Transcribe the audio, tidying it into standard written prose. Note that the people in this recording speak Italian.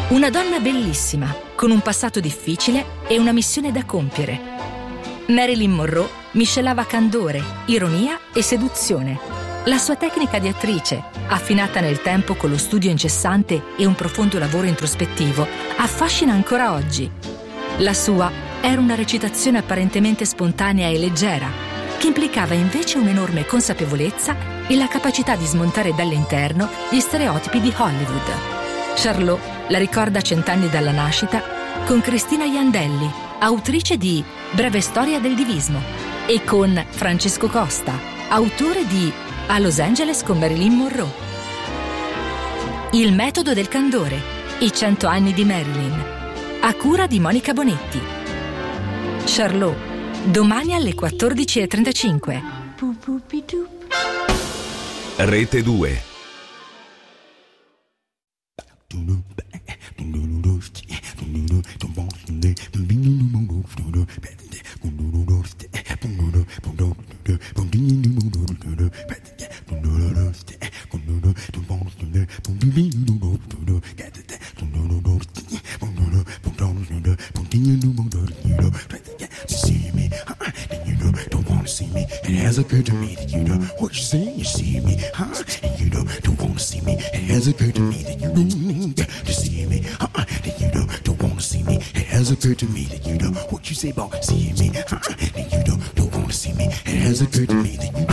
Una donna bellissima, con un passato difficile e una missione da compiere. Marilyn Monroe miscelava candore, ironia e seduzione. La sua tecnica di attrice, affinata nel tempo con lo studio incessante e un profondo lavoro introspettivo, affascina ancora oggi. La sua era una recitazione apparentemente spontanea e leggera, che implicava invece un'enorme consapevolezza e la capacità di smontare dall'interno gli stereotipi di Hollywood. Charlot la ricorda 100 anni dalla nascita con Cristina Iandelli, autrice di Breve storia del divismo, e con Francesco Costa, autore di A Los Angeles con Marilyn Monroe. Il metodo del candore, i 100 anni di Marilyn, a cura di Monica Bonetti. Charlot, domani alle 14:35. Rete 2. It has occurred to me that you know what you say, you see me, huh? And you don't wanna see me. It has occurred to me that you don't need to see me, huh? And you don't wanna see me. It has occurred to me that you know what you say about seeing me, huh? And you don't wanna see me. It has occurred to me that you